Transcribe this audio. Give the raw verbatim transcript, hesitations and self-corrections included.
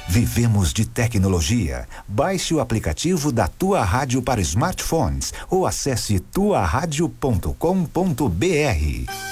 Vivemos de tecnologia. Baixe o aplicativo da Tua Rádio para smartphones ou acesse tua rádio ponto com ponto br.